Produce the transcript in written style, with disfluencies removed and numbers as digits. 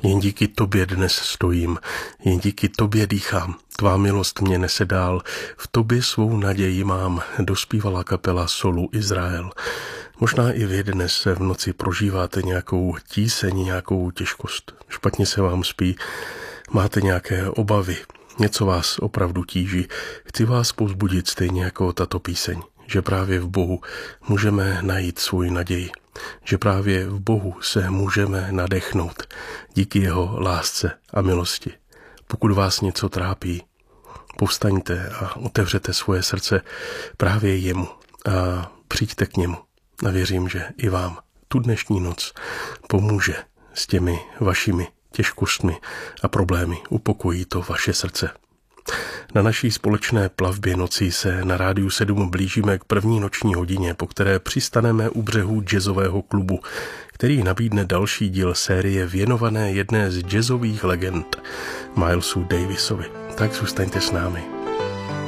Jen díky tobě dnes stojím, jen díky tobě dýchám. Tvá milost mě nese dál, v tobě svou naději mám, dospívala kapela Solu Izrael. Možná i vy dnes v noci prožíváte nějakou tíseň, nějakou těžkost. Špatně se vám spí, máte nějaké obavy, něco vás opravdu tíží. Chci vás povzbudit stejně jako tato píseň, že právě v Bohu můžeme najít svou naději, že právě v Bohu se můžeme nadechnout díky jeho lásce a milosti. Pokud vás něco trápí, povstaňte a otevřete svoje srdce právě jemu a přijďte k němu. A věřím, že i vám tu dnešní noc pomůže s těmi vašimi těžkostmi a problémy, upokojí to vaše srdce. Na naší společné plavbě nocí se na Rádiu 7 blížíme k první noční hodině, po které přistaneme u břehů jazzového klubu, který nabídne další díl série věnované jedné z jazzových legend, Milesu Davisovi. Tak zůstaňte s námi.